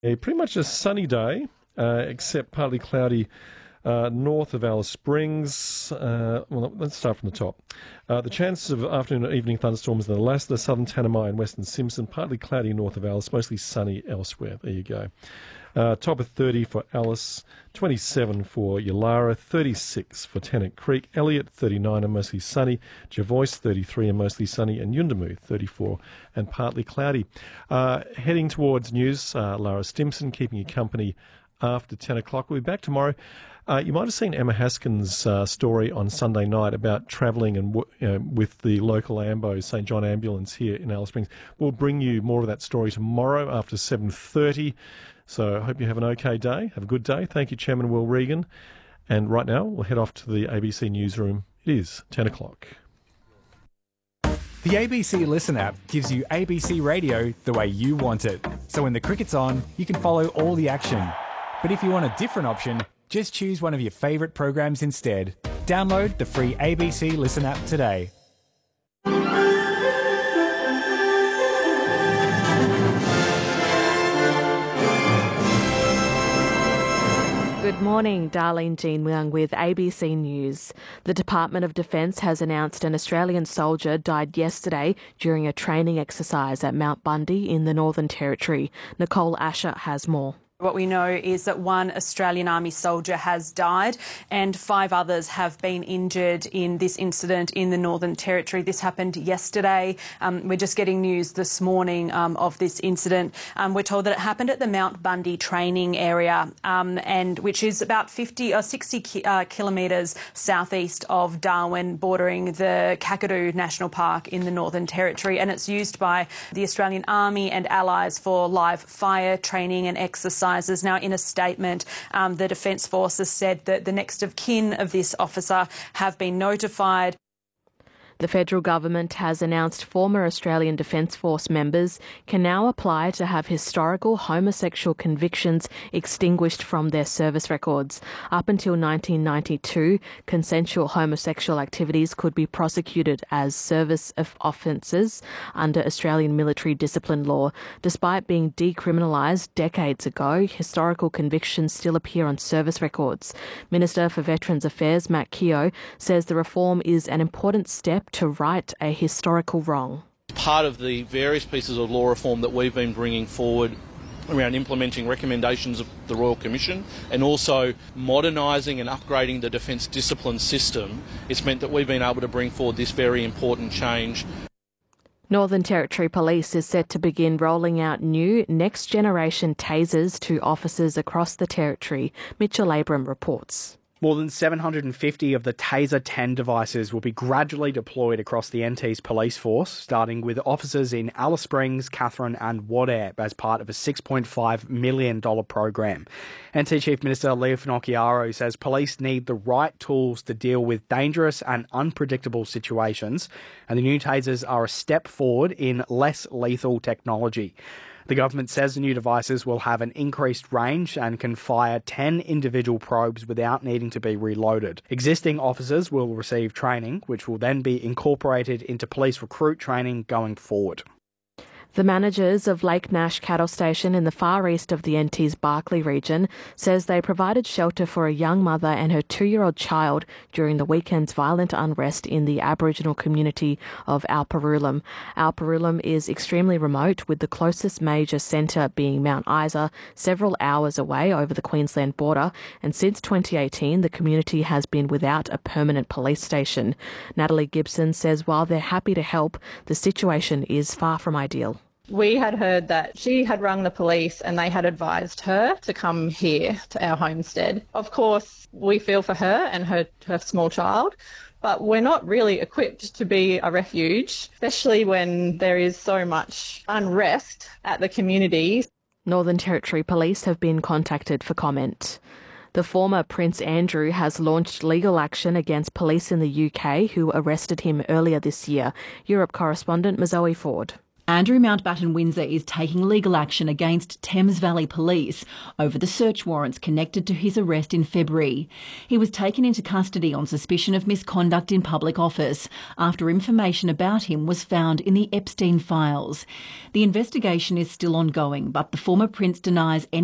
Pretty much a sunny day, except partly cloudy north of Alice Springs. Well, let's start from the top. The chances of afternoon and evening thunderstorms in the Lassiter, southern Tanami and western Simpson, partly cloudy north of Alice, mostly sunny elsewhere. There you go. Top of 30 for Alice, 27 for Yulara, 36 for Tennant Creek, Elliott 39 and mostly sunny, Jervois 33 and mostly sunny, and Yuendamu 34 and partly cloudy. Heading towards news, Lara Stimson keeping you company after 10 o'clock. We'll be back tomorrow. You might have seen Emma Haskin's story on Sunday night about travelling and with the local AMBO, St John Ambulance here in Alice Springs. We'll bring you more of that story tomorrow after 7:30. So I hope you have an okay day. Have a good day. Thank you, Chairman Will Regan. And right now, we'll head off to the ABC newsroom. It is 10 o'clock. The ABC Listen app gives you ABC radio the way you want it. So when the cricket's on, you can follow all the action. But if you want a different option, just choose one of your favourite programs instead. Download the free ABC Listen app today. Good morning, Darlene Jean Leung with ABC News. The Department of Defence has announced an Australian soldier died yesterday during a training exercise at Mount Bundy in the Northern Territory. Nicole Asher has more. What we know is that one Australian Army soldier has died and 5 others have been injured in this incident in the Northern Territory. This happened yesterday. We're just getting news this morning of this incident. We're told that it happened at the Mount Bundy training area, and which is about 50 or 60 kilometres southeast of Darwin, bordering the Kakadu National Park in the Northern Territory. And it's used by the Australian Army and allies for live fire training and exercise. Now, in a statement, the Defence Forces said that the next of kin of this officer have been notified. The federal government has announced former Australian Defence Force members can now apply to have historical homosexual convictions extinguished from their service records. Up until 1992, consensual homosexual activities could be prosecuted as service offences under Australian military discipline law. Despite being decriminalised decades ago, historical convictions still appear on service records. Minister for Veterans Affairs, Matt Keogh, says the reform is an important step to right a historical wrong. Part of the various pieces of law reform that we've been bringing forward around implementing recommendations of the Royal Commission and also modernising and upgrading the defence discipline system, it's meant that we've been able to bring forward this very important change. Northern Territory Police is set to begin rolling out new next-generation tasers to officers across the territory. Mitchell Abram reports. More than 750 of the Taser 10 devices will be gradually deployed across the NT's police force, starting with officers in Alice Springs, Katherine and Wadair as part of a $6.5 million program. NT Chief Minister Leo Finocchiaro says police need the right tools to deal with dangerous and unpredictable situations, and the new tasers are a step forward in less lethal technology. The government says the new devices will have an increased range and can fire 10 individual probes without needing to be reloaded. Existing officers will receive training, which will then be incorporated into police recruit training going forward. The managers of Lake Nash Cattle Station in the far east of the NT's Barkly region says they provided shelter for a young mother and her 2-year-old child during the weekend's violent unrest in the Aboriginal community of Alparulam. Alparulam is extremely remote, with the closest major centre being Mount Isa, several hours away over the Queensland border, and since 2018 the community has been without a permanent police station. Natalie Gibson says while they're happy to help, the situation is far from ideal. We had heard that she had rung the police and they had advised her to come here to our homestead. Of course, we feel for her and her small child, but we're not really equipped to be a refuge, especially when there is so much unrest at the community. Northern Territory Police have been contacted for comment. The former Prince Andrew has launched legal action against police in the UK who arrested him earlier this year. Europe correspondent Mazoe Ford. Andrew Mountbatten Windsor is taking legal action against Thames Valley Police over the search warrants connected to his arrest in February. He was taken into custody on suspicion of misconduct in public office after information about him was found in the Epstein files. The investigation is still ongoing, but the former Prince denies any